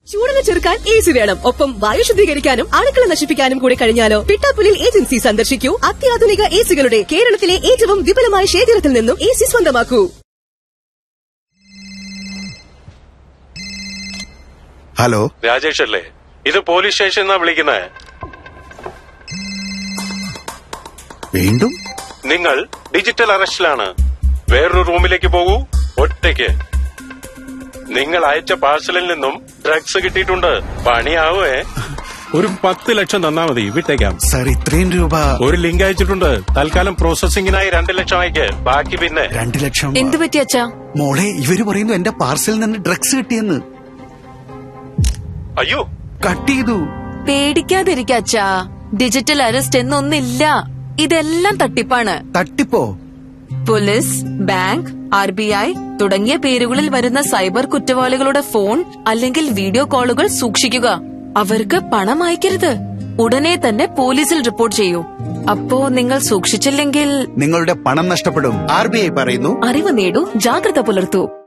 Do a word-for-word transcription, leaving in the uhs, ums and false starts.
ചൂടിനെ ചെറുക്കാൻ A C വേണം. ഒപ്പം വായു ശുദ്ധീകരിക്കാനും അണുക്കൾ നശിപ്പിക്കാനും കൂടി കഴിഞ്ഞാലോ? പിട്ടാപ്പുലിൽ ഏജൻസി സന്ദർശിക്കൂ. അത്യാധുനിക എ സികളുടെ കേരളത്തിലെ ഏറ്റവും വിപുലമായ ശേഖരത്തിൽ നിന്നും എ സി സ്വന്തമാക്കൂ. ഹലോ, രാജേഷ് അല്ലേ? ഇത് പോലീസ് സ്റ്റേഷൻ എന്നാ വിളിക്കുന്നത്. വീണ്ടും നിങ്ങൾ ഡിജിറ്റൽ അറസ്റ്റിലാണ്. വേറൊരു റൂമിലേക്ക് പോകൂ, ഒറ്റയ്ക്ക്. നിങ്ങൾ അയച്ച പാഴ്സലിൽ നിന്നും ഡ്രഗ്സ് കിട്ടിയിട്ടുണ്ട്. പണിയാവേ. ഒരു പത്ത് ലക്ഷം തന്നാ മതി, വിട്ടേക്കാം. സാർ, ഇത്രയും രൂപ? ഒരു ലിങ്ക് അയച്ചിട്ടുണ്ട്. തൽക്കാലം പ്രോസസിംഗിനായി രണ്ട് ലക്ഷം അയക്ക്, ബാക്കി പിന്നെ. രണ്ട് ലക്ഷം? എന്ത് പറ്റി അച്ഛാ? മോളെ, ഇവര് പറയുന്നു എന്റെ പാർസലിൽ നിന്ന് ഡ്രഗ്സ് കിട്ടിയെന്ന്. അയ്യോ, കട്ട് ചെയ്തു. പേടിക്കാതിരിക്ക അച്ഛാ. Digital arrest എന്നൊന്നില്ല. ഇതെല്ലാം തട്ടിപ്പാണ്. തട്ടിപ്പോ? Police, bank, R B I തുടങ്ങിയ പേരുകളിൽ വരുന്ന സൈബർ കുറ്റവാളികളുടെ ഫോൺ അല്ലെങ്കിൽ വീഡിയോ കോളുകൾ സൂക്ഷിക്കുക. അവർക്ക് പണം അയക്കരുത്. ഉടനെ തന്നെ പോലീസിൽ റിപ്പോർട്ട് ചെയ്യൂ. അപ്പോ നിങ്ങൾ സൂക്ഷിച്ചില്ലെങ്കിൽ നിങ്ങളുടെ പണം നഷ്ടപ്പെടും. ആർ ബി ഐ പറയുന്നു. അറിവ് നേടൂ, ജാഗ്രത പുലർത്തൂ.